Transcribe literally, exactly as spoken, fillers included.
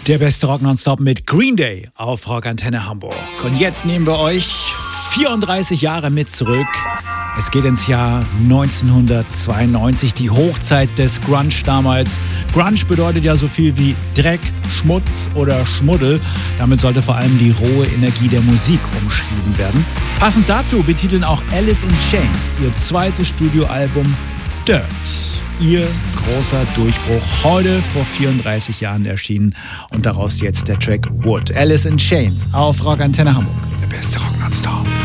Der beste Rock nonstop mit Green Day auf Rock Antenne Hamburg. Und jetzt nehmen wir euch vierunddreißig Jahre mit zurück. Es geht ins Jahr neunzehnhundertzweiundneunzig, die Hochzeit des Grunge damals. Grunge bedeutet ja so viel wie Dreck, Schmutz oder Schmuddel. Damit sollte vor allem die rohe Energie der Musik umschrieben werden. Passend dazu betiteln auch Alice in Chains ihr zweites Studioalbum Dirt. Ihr großer Durchbruch, heute vor vierunddreißig Jahren erschienen und daraus jetzt der Track Wood. Alice in Chains auf Rock Antenne Hamburg. Der beste Rock nonstop.